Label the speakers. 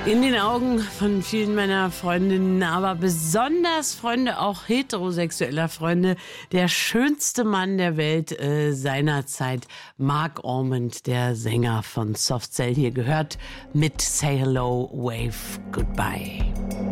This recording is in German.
Speaker 1: In den Augen von vielen meiner Freundinnen, aber besonders Freunde, auch heterosexueller Freunde, der schönste Mann der Welt seiner Zeit, Marc Almond, der Sänger von Soft Cell, hier gehört mit Say Hello, Wave Goodbye.